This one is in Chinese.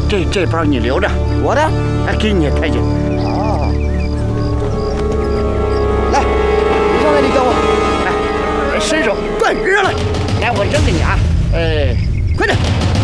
这包你留着， 我的， 哎，给你太君。 哦，来，你上来，你教我， 来，伸手，快扔了，来，我扔给你啊，快点。